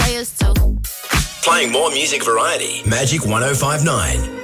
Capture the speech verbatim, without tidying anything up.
I used to. Playing more music variety. Magic one oh five nine.